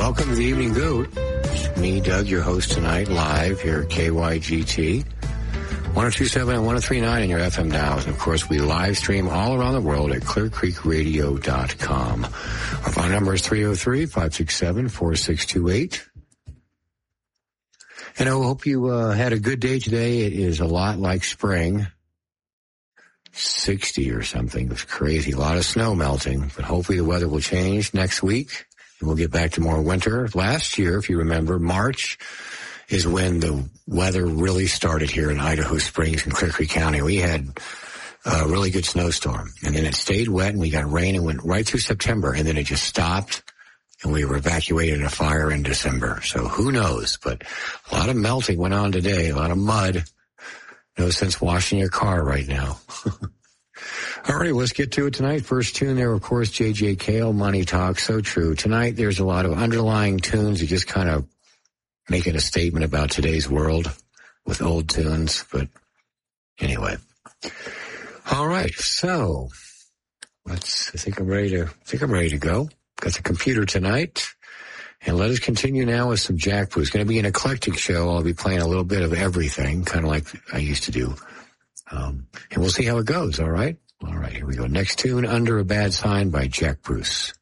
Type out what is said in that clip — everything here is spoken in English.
welcome to the Evening Goat. It's me, Doug, your host tonight, live here at KYGT. 1027 and 1039 in your FM dials. And of course, we live stream all around the world at clearcreekradio.com. Our phone number is 303-567-4628. And I hope you had a good day today. It is a lot like spring. 60 or something. It was crazy. A lot of snow melting. But hopefully the weather will change next week. And we'll get back to more winter. Last year, if you remember, March is when the weather really started here in Idaho Springs and Clear Creek County. We had a really good snowstorm. And then it stayed wet and we got rain and went right through September. And then it just stopped. And we were evacuated in a fire in December. So who knows? But a lot of melting went on today, a lot of mud. No sense washing your car right now. All right, let's get to it tonight. First tune there, of course, J.J. Cale, Money Talk, so true. Tonight there's a lot of underlying tunes that just kind of making a statement about today's world with old tunes. But anyway. All right, so I think I'm ready to go. Got the computer tonight. And let us continue now with some Jack Bruce. It's going to be an eclectic show. I'll be playing a little bit of everything, kind of like I used to do. And we'll see how it goes, all right? All right, here we go. Next tune, Under a Bad Sign by Jack Bruce.